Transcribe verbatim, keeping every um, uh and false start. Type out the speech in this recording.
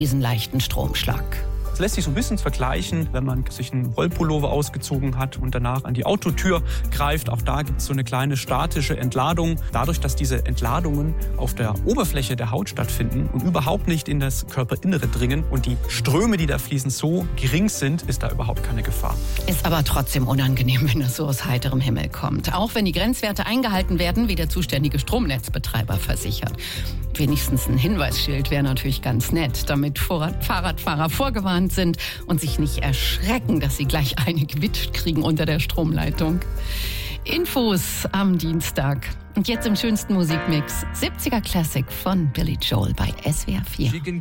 diesen leichten Stromschlag. Es lässt sich so ein bisschen vergleichen, wenn man sich einen Rollpullover ausgezogen hat und danach an die Autotür greift. Auch da gibt es so eine kleine statische Entladung. Dadurch, dass diese Entladungen auf der Oberfläche der Haut stattfinden und überhaupt nicht in das Körperinnere dringen und die Ströme, die da fließen, so gering sind, ist da überhaupt keine Gefahr. Ist aber trotzdem unangenehm, wenn das so aus heiterem Himmel kommt. Auch wenn die Grenzwerte eingehalten werden, wie der zuständige Stromnetzbetreiber versichert. Wenigstens ein Hinweisschild wäre natürlich ganz nett, damit Fahrradfahrer vorgewarnt sind und sich nicht erschrecken, dass sie gleich eine gewitscht kriegen unter der Stromleitung. Infos am Dienstag. Und jetzt im schönsten Musikmix siebziger Classic von Billy Joel bei S W R vier.